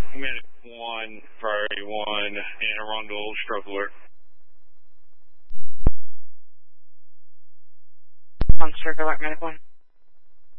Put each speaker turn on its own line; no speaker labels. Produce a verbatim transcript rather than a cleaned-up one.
Medic one, Priority one, Anne Arundel, stroke alert.
On stroke alert, Medic one.